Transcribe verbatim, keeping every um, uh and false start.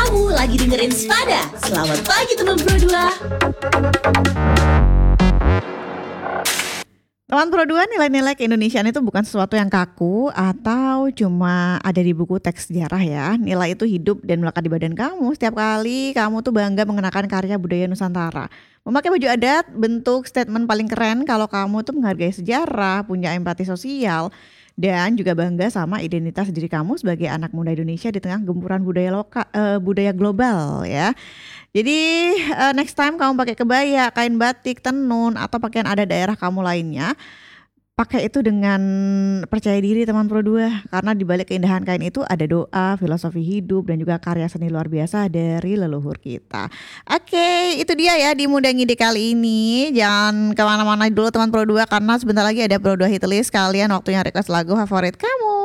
Kamu lagi dengerin Spada. Selamat pagi teman Pro dua. Teman Pro dua, nilai-nilai keindonesiaan itu bukan sesuatu yang kaku atau cuma ada di buku teks sejarah ya. Nilai itu hidup dan melekat di badan kamu. Setiap kali kamu tuh bangga mengenakan karya budaya Nusantara. Memakai baju adat bentuk statement paling keren kalau kamu tuh menghargai sejarah, punya empati sosial, dan juga bangga sama identitas diri kamu sebagai anak muda Indonesia di tengah gempuran budaya lokal, eh, budaya global ya. Jadi uh, next time kamu pakai kebaya, kain batik, tenun atau pakaian adat daerah kamu lainnya, pakai itu dengan percaya diri teman Pro dua, karena di balik keindahan kain itu ada doa, filosofi hidup dan juga karya seni luar biasa dari leluhur kita. Oke, itu dia ya di Muda Ngide kali ini. Jangan kemana-mana dulu teman Pro dua, karena sebentar lagi ada Pro dua Hitlist. Kalian waktunya request lagu favorit kamu.